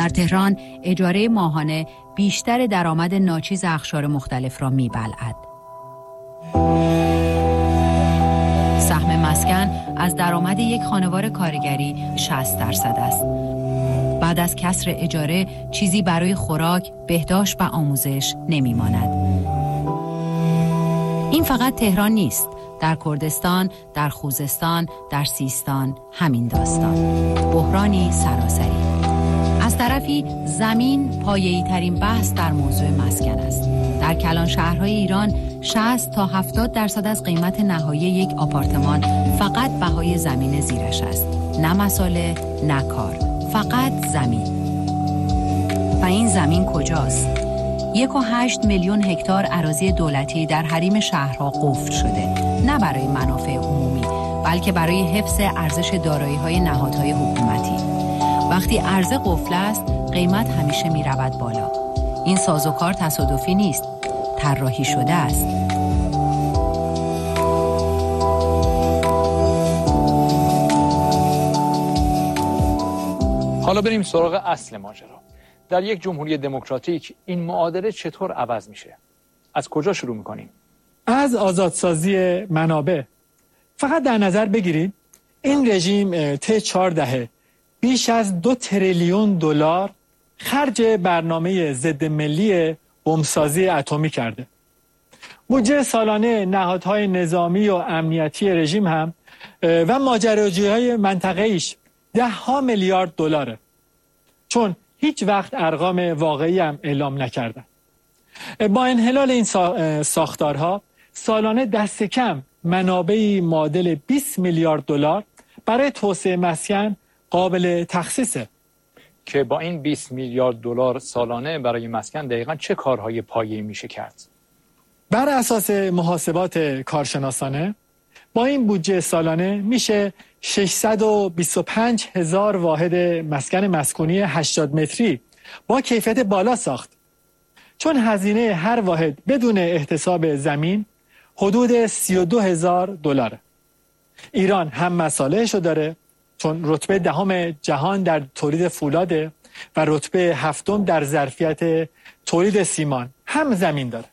در تهران اجاره ماهانه بیشتر درآمد ناچیز اقشار مختلف را می‌بلعد. سهم مسکن از درآمد یک خانوار کارگری 60% است. بعد از کسر اجاره چیزی برای خوراک، بهداشت و آموزش نمی‌ماند. این فقط تهران نیست. در کردستان، در خوزستان، در سیستان همین داستان. بحرانی سراسری. از طرفی زمین پایه‌ای ترین بحث در موضوع مسکن است. در کلان شهرهای ایران 60 تا 70% از قیمت نهایی یک آپارتمان فقط بهای زمین زیرش است. نه مساله، نه کار. فقط زمین. و این زمین کجاست؟ 1.8 میلیون هکتار اراضی دولتی در حریم شهرها قفل شده. نه برای منافع عمومی، بلکه برای حفظ ارزش دارایی‌های نهادهای حکومتی. وقتی عرضه قفل است، قیمت همیشه می‌رود بالا. این سازوکار تصادفی نیست، طراحی شده است. حالا بریم سراغ اصل ماجرا. در یک جمهوری دموکراتیک این معادله چطور عوض میشه؟ از کجا شروع میکنیم؟ از آزادسازی منابع. فقط در نظر بگیرید این رژیم طی 4 دهه بیش از 2 تریلیون دلار خرج برنامه ضد ملی بمبسازی اتمی کرده. بودجه سالانه نهادهای نظامی و امنیتی رژیم هم و ماجراجویی‌های منطقه‌ایش 10 میلیارد دلاره، چون هیچ وقت ارقام واقعی هم اعلام نکردن. با انحلال این ساختارها سالانه دست کم منابعی معادل 20 میلیارد دلار برای توسعه مسکن قابل تخصیصه. که با این 20 میلیارد دلار سالانه برای مسکن دقیقاً چه کارهای پایه‌ای میشه کرد؟ بر اساس محاسبات کارشناسانه با این بودجه سالانه میشه 625 هزار واحد مسکن مسکونی 80 متری با کیفیت بالا ساخت، چون هزینه هر واحد بدون احتساب زمین حدود 32,000 دلاره. ایران هم مصالحشو داره، چون رتبه 10 جهان در تولید فولاده و رتبه 7 در ظرفیت تولید سیمان، هم زمین داره.